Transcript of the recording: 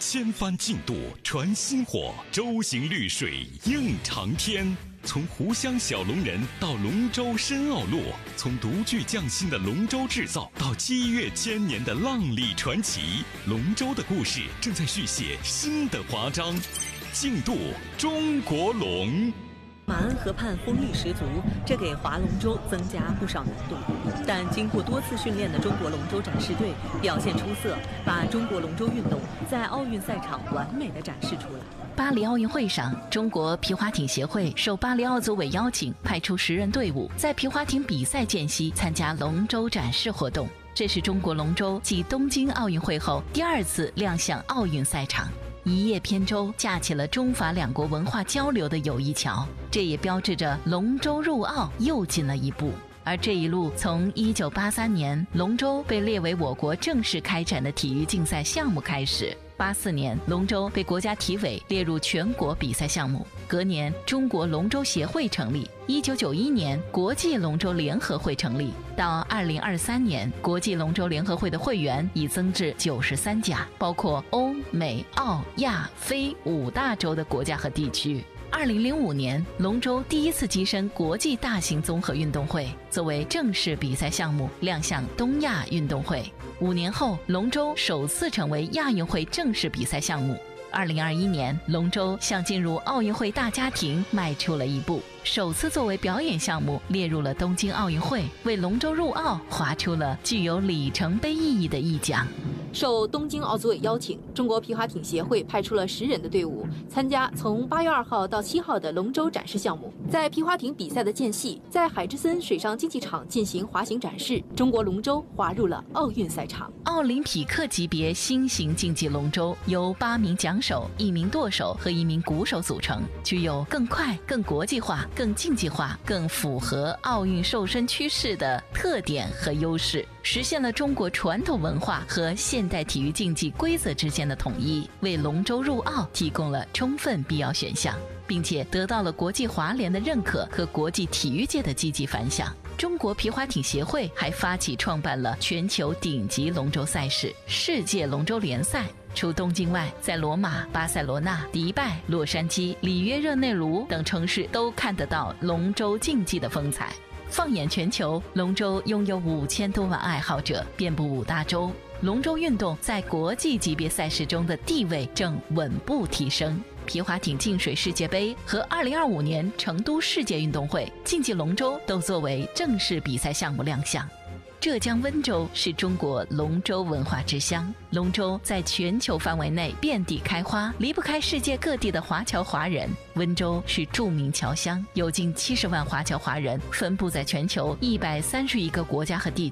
千帆竞渡传薪火，舟行绿水映长天。从湖湘小龙人到龙舟申奥洛，从独具匠心的龙舟制造到激越千年的浪里传奇，龙舟的故事正在续写新的华章。竞渡中国龙。 马鞍河畔风力十足，这给划龙舟增加不少难度。但经过多次训练的中国龙舟展示队表现出色，把中国龙舟运动在奥运赛场完美地展示出来。 巴黎奥运会上，中国皮划艇协会受巴黎奥组委邀请，派出10人队伍在皮划艇比赛间隙参加龙舟展示活动。这是中国龙舟继东京奥运会后第2次亮相奥运赛场。一叶扁舟架起了中法2国文化交流的友谊桥，这也标志着龙舟入奥又进了一步。而这一路从1983年龙舟被列为我国正式开展的体育竞赛项目开始，84年龙舟被国家体委列入全国比赛项目，隔年中国龙舟协会成立，1991年国际龙舟联合会成立，到2023年国际龙舟联合会的会员已增至93家，包括欧美澳亚非5大洲的国家和地区。2005年龙舟第1次跻身国际大型综合运动会，作为正式比赛项目亮相东亚运动会。5年后龙舟首次成为亚运会正式比赛项目。2021年龙舟向进入奥运会大家庭迈出了一步，首次作为表演项目列入了东京奥运会，为龙舟入奥划出了具有里程碑意义的一讲。 受东京奥组委邀请，中国皮划艇协会派出了10人的队伍参加从8月2号到7号的龙舟展示项目。在皮划艇比赛的间隙，在海之森水上竞技场进行滑行展示，中国龙舟滑入了奥运赛场。 奥林匹克级别新型竞技龙舟由8名桨手、1名舵手和1名鼓手组成，具有更快、更国际化、更竞技化、更符合奥运瘦身趋势的特点和优势，实现了中国传统文化和现代体育竞技规则之间的统一，为龙舟入奥提供了充分必要选项，并且得到了国际滑联的认可和国际体育界的积极反响。中国皮划艇协会还发起创办了全球顶级龙舟赛事世界龙舟联赛，除东京外，在罗马、巴塞罗那、迪拜、洛杉矶、里约热内卢等城市都看得到龙舟竞技的风采。放眼全球，龙舟拥有5000多万爱好者，遍布5大洲。龙舟运动在国际级别赛事中的地位正稳步提升。皮划艇净水世界杯和2025年成都世界运动会，竞技龙舟都作为正式比赛项目亮相。浙江温州是中国龙舟文化之乡，龙舟在全球范围内遍地开花，离不开世界各地的华侨华人。温州是著名侨乡，有近70万华侨华人分布在全球131个国家和地区。